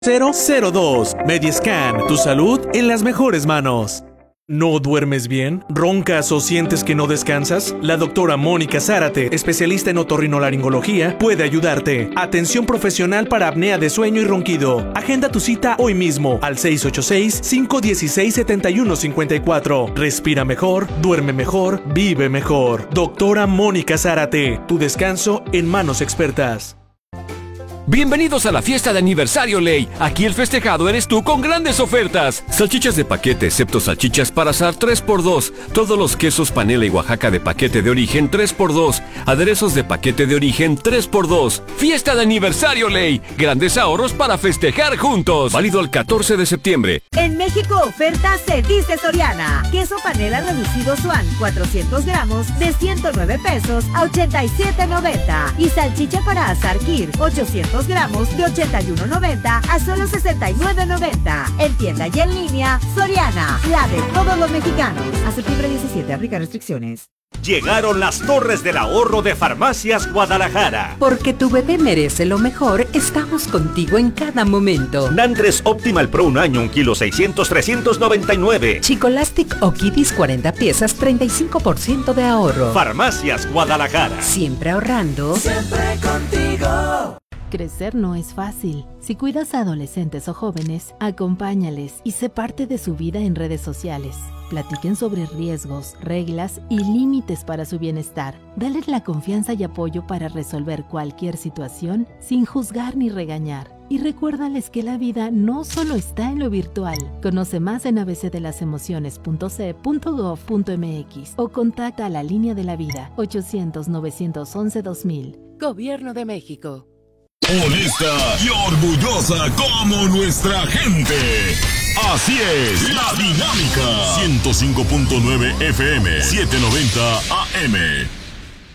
002. Mediscan, tu salud en las mejores manos. ¿No duermes bien? ¿Roncas o sientes que no descansas? La doctora Mónica Zárate, especialista en otorrinolaringología, puede ayudarte. Atención profesional para apnea de sueño y ronquido. Agenda tu cita hoy mismo al 686-516-7154. Respira mejor, duerme mejor, vive mejor. Doctora Mónica Zárate, tu descanso en manos expertas. Bienvenidos a la fiesta de aniversario Ley. Aquí el festejado eres tú con grandes ofertas. Salchichas de paquete, excepto salchichas para asar 3x2. Todos los quesos panela y Oaxaca de paquete de origen 3x2. Aderezos de paquete de origen 3x2. Fiesta de aniversario Ley. Grandes ahorros para festejar juntos. Válido el 14 de septiembre. En México oferta se dice Soriana. Queso panela reducido Swan 400 gramos de 109 pesos a 87.90. Y salchicha para asar Kir 800 gramos de 81.90 a solo 69.90. En tienda y en línea, Soriana, la de todos los mexicanos. A septiembre 17, aplica restricciones. Llegaron las Torres del Ahorro de Farmacias Guadalajara. Porque tu bebé merece lo mejor, estamos contigo en cada momento. Nantres Optimal Pro 1 año, 1 kilo 600, 399. Chicolastic o Kidis 40 piezas, 35% de ahorro. Farmacias Guadalajara. Siempre ahorrando. Siempre contigo. Crecer no es fácil. Si cuidas a adolescentes o jóvenes, acompáñales y sé parte de su vida en redes sociales. Platiquen sobre riesgos, reglas y límites para su bienestar. Dales la confianza y apoyo para resolver cualquier situación sin juzgar ni regañar. Y recuérdales que la vida no solo está en lo virtual. Conoce más en abcdelasemociones.ce.gov.mx o contacta a la Línea de la Vida 800-911-2000. Gobierno de México. Honesta y orgullosa como nuestra gente. Así es, La Dinámica. 105.9 FM, 790 AM.